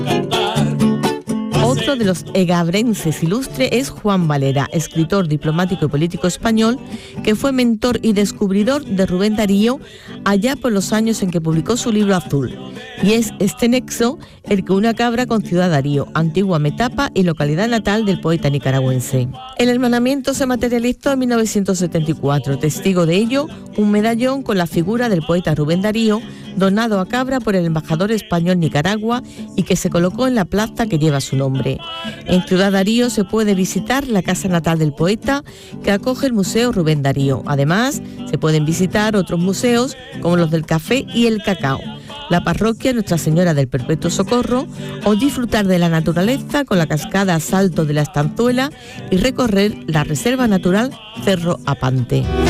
Otro de los egabrenses ilustre es Juan Valera, escritor, diplomático y político español, que fue mentor y descubridor de Rubén Darío allá por los años en que publicó su libro Azul. Y es este nexo el que une a Cabra con Ciudad Darío, antigua metapa y localidad natal del poeta nicaragüense. El hermanamiento se materializó en 1974, testigo de ello un medallón con la figura del poeta Rubén Darío, donado a Cabra por el embajador español en Nicaragua y que se colocó en la plaza que lleva su nombre. En Ciudad Darío se puede visitar la casa natal del poeta, que acoge el Museo Rubén Darío. Además, se pueden visitar otros museos como los del café y el cacao, la parroquia Nuestra Señora del Perpetuo Socorro, o disfrutar de la naturaleza con la cascada Salto de la Estanzuela y recorrer la Reserva Natural Cerro Apante.